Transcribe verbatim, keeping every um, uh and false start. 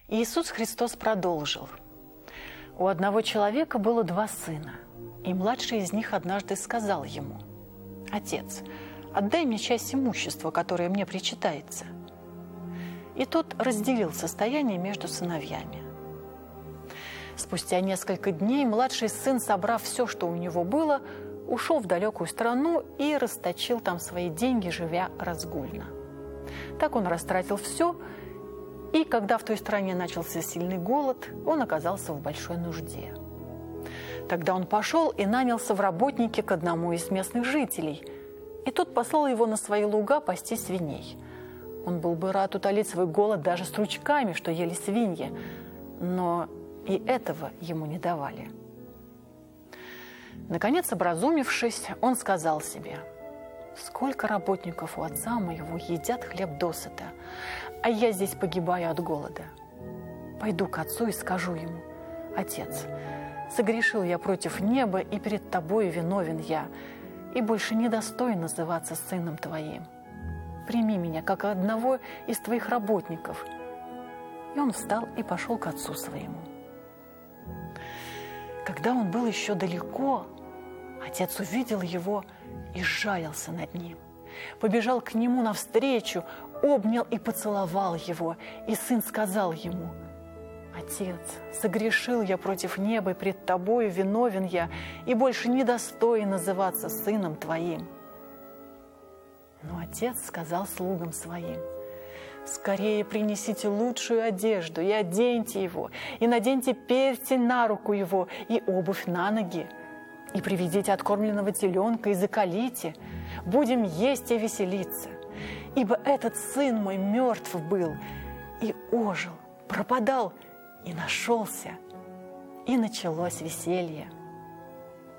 Иисус Христос продолжил. У одного человека было два сына, и младший из них однажды сказал ему: «Отец, отдай мне часть имущества, которое мне причитается». И тот разделил состояние между сыновьями. Спустя несколько дней младший сын, собрав все, что у него было, ушел в далекую страну и расточил там свои деньги, живя разгульно. Так он растратил все, и когда в той стране начался сильный голод, он оказался в большой нужде. Тогда он пошел и нанялся в работники к одному из местных жителей, и тот послал его на свои луга пасти свиней. Он был бы рад утолить свой голод даже с стручками, что ели свиньи, но и этого ему не давали. Наконец, образумившись, он сказал себе: «Сколько работников у отца моего едят хлеб досыта, а я здесь погибаю от голода. Пойду к отцу и скажу ему: Отец, согрешил я против неба, и перед тобою виновен я, и больше не достоин называться сыном твоим. Прими меня, как одного из твоих работников». И он встал и пошел к отцу своему. Когда он был еще далеко, отец увидел его и сжалился над ним. Побежал к нему навстречу, обнял и поцеловал его. И сын сказал ему: «Отец, согрешил я против неба, и пред тобою виновен я, и больше не достоин называться сыном твоим». Но отец сказал слугам своим: «Скорее принесите лучшую одежду и оденьте его, и наденьте перстень на руку его и обувь на ноги, и приведите откормленного теленка и заколите, будем есть и веселиться. Ибо этот сын мой мертв был и ожил, пропадал и нашелся». И началось веселье.